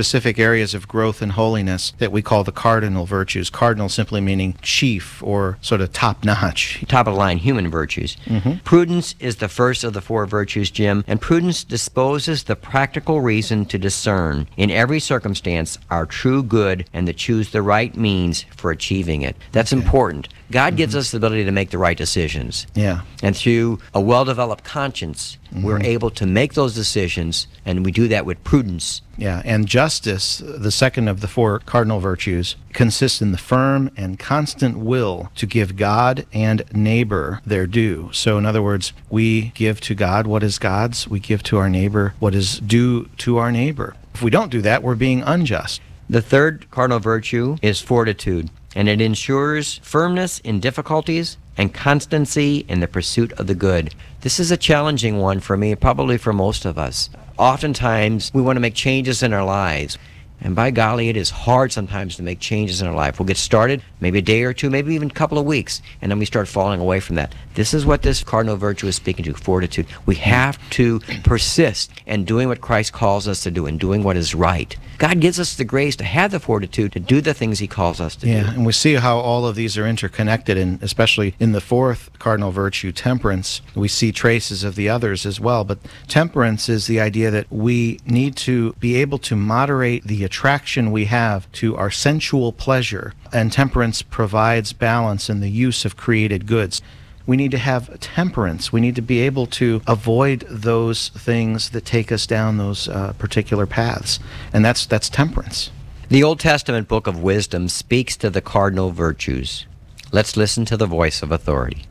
specific areas of growth and holiness that we call the cardinal virtues. Cardinal simply meaning chief or sort of top-notch. Top of the line, human virtues. Prudence is the first of the four virtues, Jim, and prudence disposes the practical reason to discern in every circumstance our true good and to choose the right means for achieving it. That's important. God gives us the ability to make the right decisions. Yeah. And through a well-developed conscience, we're able to make those decisions, and we do that with prudence. Yeah, and justice, the second of the four cardinal virtues, consists in the firm and constant will to give God and neighbor their due. So in other words, we give to God what is God's, we give to our neighbor what is due to our neighbor. If we don't do that, we're being unjust. The third cardinal virtue is fortitude, and it ensures firmness in difficulties and constancy in the pursuit of the good. This is a challenging one for me, probably for most of us. Oftentimes, we want to make changes in our lives. And by golly, it is hard sometimes to make changes in our life. We'll get started, maybe a day or two, maybe even a couple of weeks, and then we start falling away from that. This is what this cardinal virtue is speaking to, fortitude. We have to persist in doing what Christ calls us to do and doing what is right. God gives us the grace to have the fortitude to do the things He calls us to do. Yeah, and we see how all of these are interconnected, and especially in the fourth cardinal virtue, temperance, we see traces of the others as well. But temperance is the idea that we need to be able to moderate the attraction we have to our sensual pleasure, and temperance provides balance in the use of created goods. We need to have temperance. We need to be able to avoid those things that take us down those particular paths, and that's temperance. The Old Testament book of wisdom speaks to the cardinal virtues. Let's listen to the voice of authority.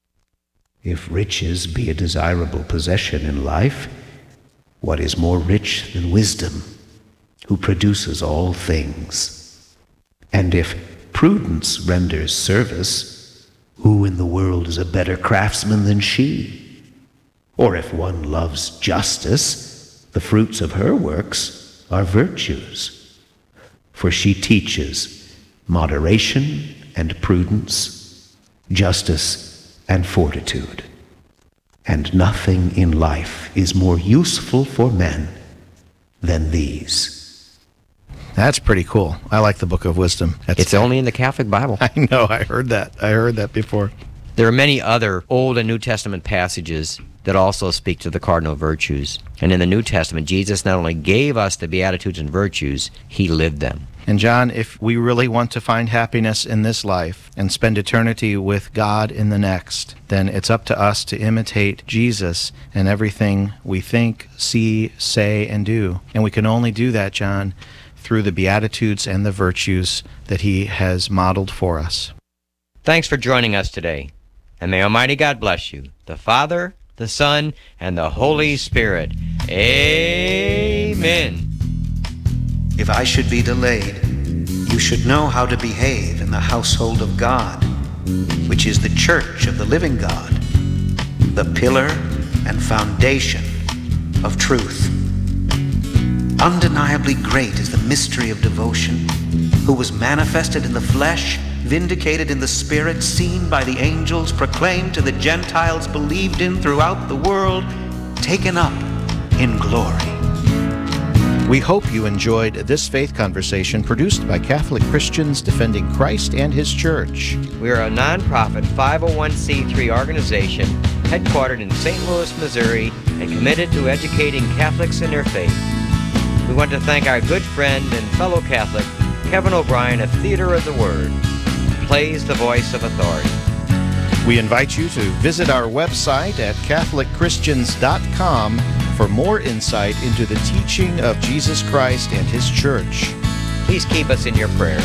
If riches be a desirable possession in life, what is more rich than wisdom, who produces all things? And if prudence renders service, who in the world is a better craftsman than she? Or if one loves justice, the fruits of her works are virtues. For she teaches moderation and prudence, justice and fortitude. And nothing in life is more useful for men than these. That's pretty cool. I like the Book of Wisdom. It's only in the Catholic Bible. I know, I heard that before. There are many other Old and New Testament passages that also speak to the cardinal virtues. And in the New Testament, Jesus not only gave us the Beatitudes and virtues, He lived them. And John, if we really want to find happiness in this life and spend eternity with God in the next, then it's up to us to imitate Jesus in everything we think, see, say, and do. And we can only do that, John, through the Beatitudes and the virtues that He has modeled for us. Thanks for joining us today. And may Almighty God bless you, the Father, the Son, and the Holy Spirit. Amen. If I should be delayed, you should know how to behave in the household of God, which is the church of the living God, the pillar and foundation of truth. Undeniably great is the mystery of devotion, who was manifested in the flesh, vindicated in the Spirit, seen by the angels, proclaimed to the Gentiles, believed in throughout the world, taken up in glory. We hope you enjoyed this faith conversation produced by Catholic Christians defending Christ and His Church. We are a non-profit 501c3 organization headquartered in St. Louis, Missouri, and committed to educating Catholics in their faith. We want to thank our good friend and fellow Catholic, Kevin O'Brien of Theater of the Word. Plays the voice of authority. We invite you to visit our website at CatholicChristians.com for more insight into the teaching of Jesus Christ and His Church. Please keep us in your prayers.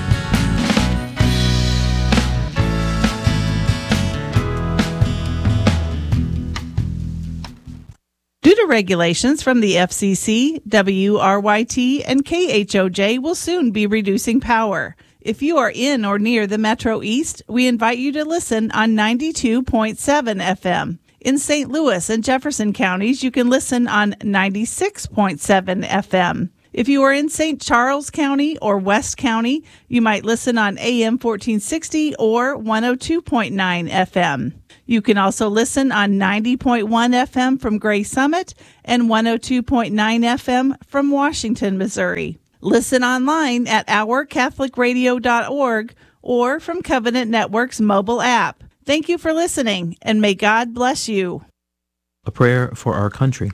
Due to regulations from the FCC, WRYT, and KHOJ will soon be reducing power. If you are in or near the Metro East, we invite you to listen on 92.7 FM. In St. Louis and Jefferson counties, you can listen on 96.7 FM. If you are in St. Charles County or West County, you might listen on AM 1460 or 102.9 FM. You can also listen on 90.1 FM from Gray Summit and 102.9 FM from Washington, Missouri. Listen online at ourcatholicradio.org or from Covenant Network's mobile app. Thank you for listening, and may God bless you. A prayer for our country.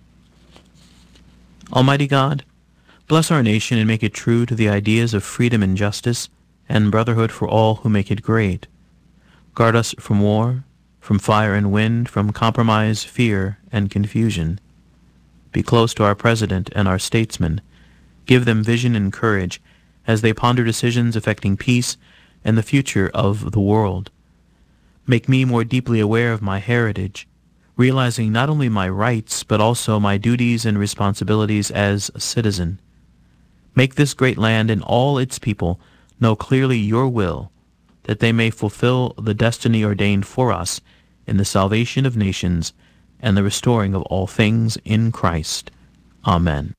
Almighty God, bless our nation and make it true to the ideas of freedom and justice and brotherhood for all who make it great. Guard us from war, from fire and wind, from compromise, fear, and confusion. Be close to our president and our statesmen. Give them vision and courage as they ponder decisions affecting peace and the future of the world. Make me more deeply aware of my heritage, realizing not only my rights but also my duties and responsibilities as a citizen. Make this great land and all its people know clearly your will, that they may fulfill the destiny ordained for us in the salvation of nations and the restoring of all things in Christ. Amen.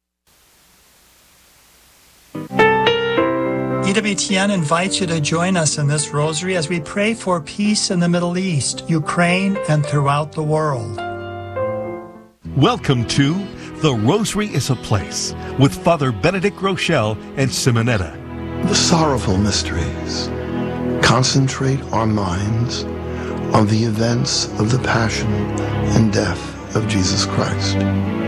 EWTN invites you to join us in this rosary as we pray for peace in the Middle East, Ukraine, and throughout the world. Welcome to The Rosary is a Place with Father Benedict Rochelle and Simonetta. The sorrowful mysteries concentrate our minds on the events of the passion and death of Jesus Christ.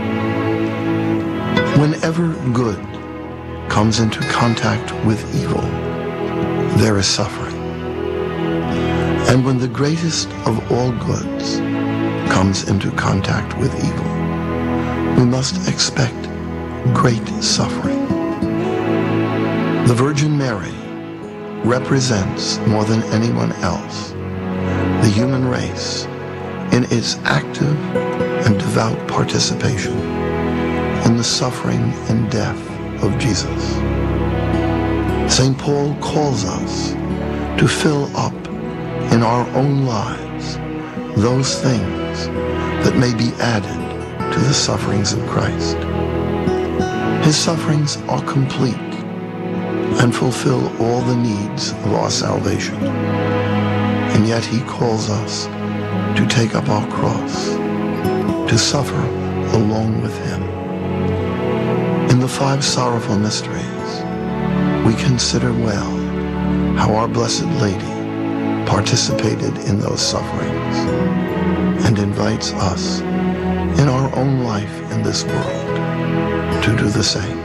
Whenever good comes into contact with evil, there is suffering. And when the greatest of all goods comes into contact with evil, we must expect great suffering. The Virgin Mary represents more than anyone else the human race in its active and devout participation in the suffering and death of Jesus. St. Paul calls us to fill up in our own lives those things that may be added to the sufferings of Christ. His sufferings are complete and fulfill all the needs of our salvation. And yet he calls us to take up our cross, to suffer along with him. In the 5 sorrowful mysteries, we consider well how our Blessed Lady participated in those sufferings and invites us in our own life in this world to do the same.